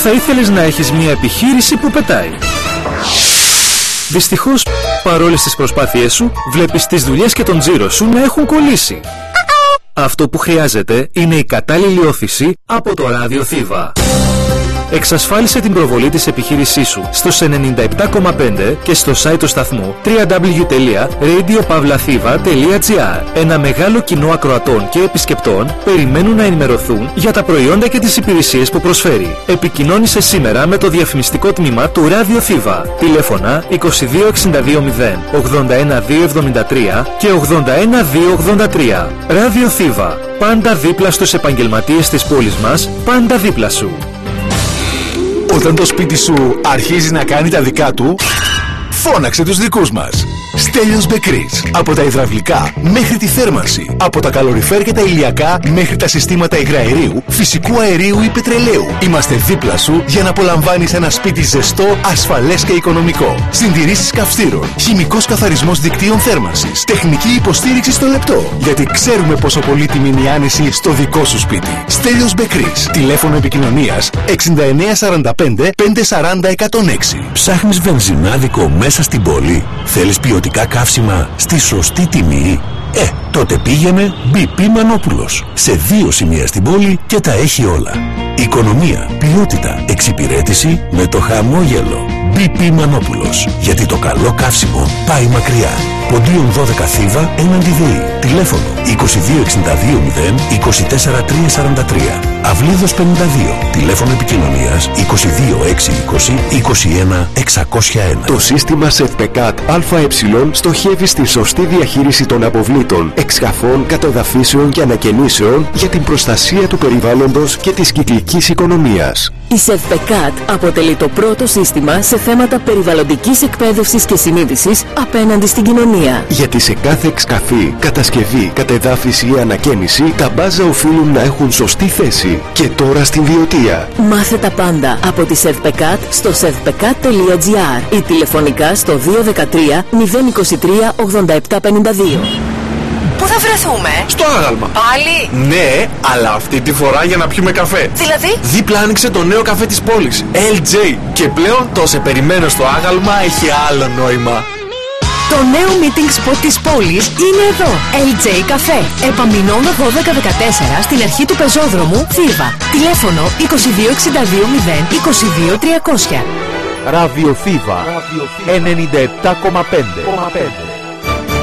θα ήθελες να έχεις μια επιχείρηση που πετάει. Δυστυχώς, παρόλες τις προσπάθειές σου, βλέπεις τις δουλειές και τον τζίρο σου να έχουν κολλήσει. Αυτό που χρειάζεται είναι η κατάλληλη όθηση από το ράδιο Θήβα. Εξασφάλισε την προβολή της επιχείρησής σου στο 97,5 και στο site του σταθμού www.radiopavlathiva.gr. Ένα μεγάλο κοινό ακροατών και επισκεπτών περιμένουν να ενημερωθούν για τα προϊόντα και τις υπηρεσίες που προσφέρει. Επικοινώνησε σήμερα με το διαφημιστικό τμήμα του Ράδιο Θήβα. Τηλέφωνα 22620 81273 και 81283. Ράδιο Θήβα. Πάντα δίπλα στους επαγγελματίες της πόλης μας, πάντα δίπλα σου. Όταν το σπίτι σου αρχίζει να κάνει τα δικά του, φώναξε τους δικούς μας. Στέλιος Μπεκρής. Από τα υδραυλικά μέχρι τη θέρμανση, από τα καλοριφέρ και τα ηλιακά μέχρι τα συστήματα υγραερίου, φυσικού αερίου ή πετρελαίου. Είμαστε δίπλα σου για να απολαμβάνεις ένα σπίτι ζεστό, ασφαλές και οικονομικό. Συντηρήσεις καυστήρων, χημικός καθαρισμός δικτύων θέρμανσης, τεχνική υποστήριξη στο λεπτό. Γιατί ξέρουμε πόσο πολύτιμη είναι η άνεση στο δικό σου σπίτι. Στέλιος Μπεκρής. Τηλέφωνο επικοινωνίας 6945 540 106. Ψάχνεις βενζινάδικο μέσα στην πόλη? Θέλεις ποιοτικά καύσιμα στη σωστή τιμή? Τότε πήγαινε BP Μανόπουλος. Σε 2 σημεία στην πόλη και τα έχει όλα. Οικονομία, ποιότητα, εξυπηρέτηση με το χαμόγελο. BP Μανόπουλος. Γιατί το καλό καύσιμο πάει μακριά. Ποντίον 12 Θήβα έναντι ΔΕΗ. Τηλέφωνο 22620 24343. Αυλίδος 52. Τηλέφωνο επικοινωνίας 22620 21601. Το σύστημα ΣΕΦΠΕΚΑΤ ΑΕ στοχεύει στη σωστή διαχείριση των αποβλήτων, εξκαφών, κατοδαφίσεων και ανακαινήσεων για την προστασία του περιβάλλοντος και της κυκλικής οικονομίας. Η ΣΕΦΠΕΚΑΤ αποτελεί το πρώτο σύστημα σε θέματα περιβαλλοντικής εκπαίδευσης και συνείδησης απέναντι στην κοινωνία. Γιατί σε κάθε εξκαφή, κατασκευή, κατεδάφιση ή ανακαίνιση, τα μπάζα οφείλουν να έχουν σωστή θέση. Και τώρα στην Βιωτία. Μάθε τα πάντα από τη ΣΕΦΠΕΚΑΤ στο sevpekat.gr ή τηλεφωνικά στο 213 023 8752. Πού θα βρεθούμε? Στο άγαλμα. Πάλι? Ναι, αλλά αυτή τη φορά για να πιούμε καφέ. Δηλαδή? Δίπλα άνοιξε το νέο καφέ της πόλης, LJ. Και πλέον το σε περιμένω στο άγαλμα έχει άλλο νόημα. Το νέο meeting spot της πόλης είναι εδώ. LJ Café. Επαμεινώνα 1214 στην αρχή του πεζόδρομου Θήβα. Τηλέφωνο 2262 0 22 300. Ράδιο Θήβα 97,5.